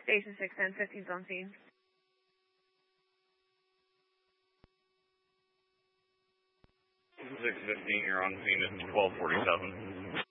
Station 610, 15's on scene. Six 15, you're on scene at 1247.